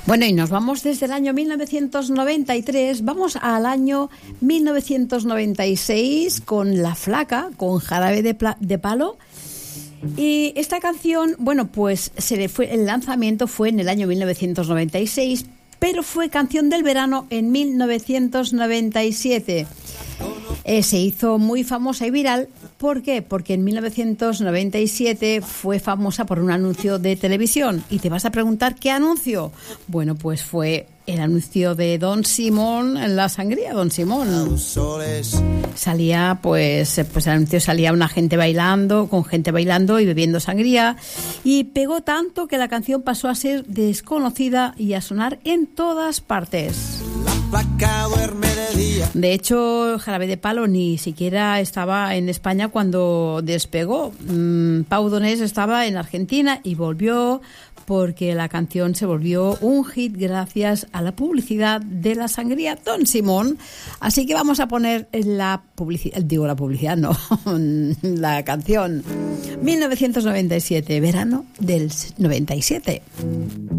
Bueno, y nos vamos desde el año 1993, vamos al año 1996 con La Flaca, con Jarabe de Palo. Y esta canción, bueno, pues el lanzamiento fue en el año 1996, pero fue canción del verano en 1997. Se hizo muy famosa y viral. ¿Por qué? Porque en 1997 fue famosa por un anuncio de televisión. Y te vas a preguntar, ¿qué anuncio? Bueno, pues fue el anuncio de Don Simón en la sangría. Don Simón salía, pues el anuncio salía una gente bailando, con gente bailando y bebiendo sangría, y pegó tanto que la canción pasó a ser desconocida y a sonar en todas partes. De hecho, Jarabe de Palo ni siquiera estaba en España cuando despegó. Pau Donés estaba en Argentina y volvió porque la canción se volvió un hit gracias a la publicidad de la sangría Don Simón. Así que vamos a poner la canción 1997, verano del 97.